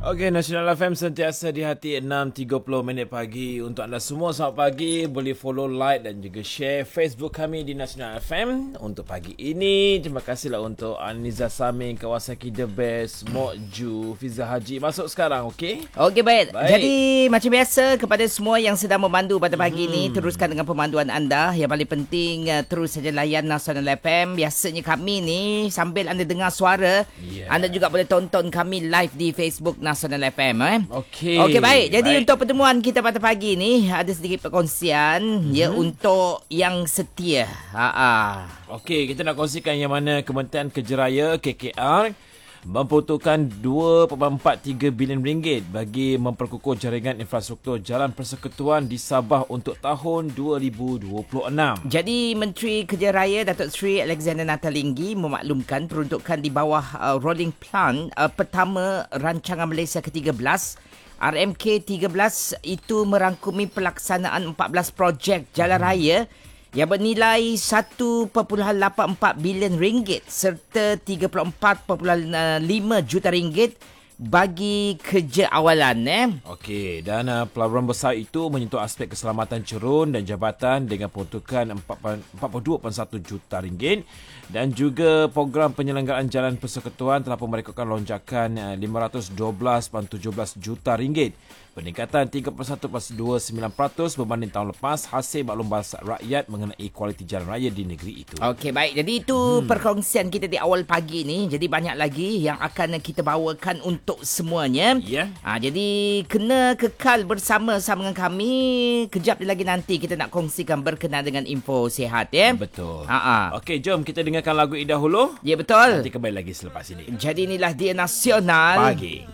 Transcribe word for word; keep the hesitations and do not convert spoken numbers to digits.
Okey, Nasional F M sentiasa di hati enam tiga puluh minit pagi. Untuk anda semua, selamat pagi. Boleh follow, like dan juga share Facebook kami di Nasional F M. Untuk pagi ini, terima kasihlah untuk Aniza Samin, Kawasaki The Best, Mok Ju, Fiza Haji. Masuk sekarang, okey? Okey, baik. baik. Jadi, macam biasa, kepada semua yang sedang memandu pada pagi hmm. ini, teruskan dengan pemanduan anda. Yang paling penting, uh, terus saja layan Nasional F M. Biasanya kami ni, sambil anda dengar suara, yeah. anda juga boleh tonton kami live di Facebook Nasional F M. Eh? Okey. Okey, baik. Jadi baik. untuk pertemuan kita pada pagi ni ada sedikit perkongsian mm-hmm. ya untuk yang setia. Ha ah. Okey, kita nak kongsikan yang mana Kementerian Kerja Raya K K R memperuntukkan dua perpuluhan empat tiga bilion ringgit bagi memperkukuh jaringan infrastruktur jalan persekutuan di Sabah untuk tahun dua ribu dua puluh enam. Jadi Menteri Kerja Raya Datuk Seri Alexander Nathalinggi memaklumkan peruntukan di bawah uh, rolling plan uh, pertama rancangan Malaysia ke tiga belas R M K tiga belas itu merangkumi pelaksanaan empat belas projek jalan hmm. raya yang bernilai satu perpuluhan lapan empat bilion ringgit serta tiga puluh empat perpuluhan lima juta ringgit bagi kerja awalan. Eh? Okey, dan uh, pelaburan besar itu menyentuh aspek keselamatan cerun dan jabatan dengan peruntukan empat puluh dua perpuluhan satu juta ringgit dan juga program penyelenggaraan jalan persekutuan telah pun merekodkan lonjakan uh, lima ratus dua belas perpuluhan tujuh belas juta ringgit. Peningkatan tiga puluh satu perpuluhan dua sembilan peratus berbanding tahun lepas hasil maklum bahasa rakyat mengenai kualiti jalan raya di negeri itu. Okey, baik. Jadi itu hmm. perkongsian kita di awal pagi ni. Jadi banyak lagi yang akan kita bawakan untuk semuanya. Ya. Yeah. Ha, jadi kena kekal bersama-sama dengan kami. Kejap lagi nanti kita nak kongsikan berkenaan dengan info sihat. Ya? Betul. Ha-ha. Okey, jom kita dengarkan lagu ini dahulu. Ya, betul. Nanti kembali lagi selepas ini. Jadi inilah dia Nasional Pagi.